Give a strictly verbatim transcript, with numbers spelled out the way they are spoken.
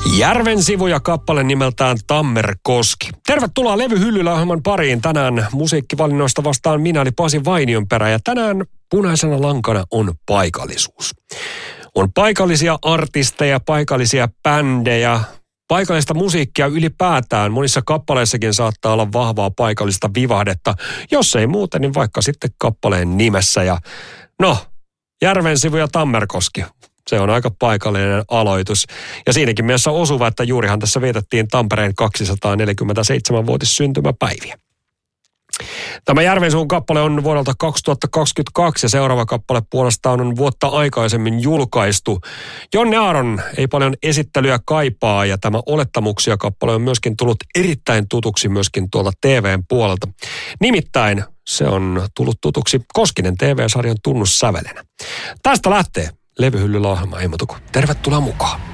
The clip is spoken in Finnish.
Järven sivuja kappale nimeltään Tammerkoski. Tervetuloa Levyhyllyllä ohjelman pariin. Tänään musiikkivalinnoista vastaan minä eli Pasi Vainionperä ja tänään punaisena lankana on paikallisuus. On paikallisia artisteja, paikallisia bändejä, paikallista musiikkia ylipäätään. Monissa kappaleissakin saattaa olla vahvaa paikallista vivahdetta. Jos ei muuten, niin vaikka sitten kappaleen nimessä. Ja no, Järven sivuja Tammerkoski. Se on aika paikallinen aloitus. Ja siinäkin mielessä osuva, että juurihan tässä vietettiin Tampereen kaksisataaneljäkymmentäseitsemän-vuotis syntymäpäiviä. Tämä Järvensuun kappale on vuodelta kaksituhattakaksikymmentäkaksi ja seuraava kappale puolestaan on vuotta aikaisemmin julkaistu. Jonne Aaron ei paljon esittelyä kaipaa ja tämä Olettamuksia kappale on myöskin tullut erittäin tutuksi myöskin tuolta T V:n puolelta. Nimittäin se on tullut tutuksi Koskinen T V-sarjan tunnussävelenä. Tästä lähtee Levyhyllyllä ohjelma, ei muuta kuin tervetuloa mukaan.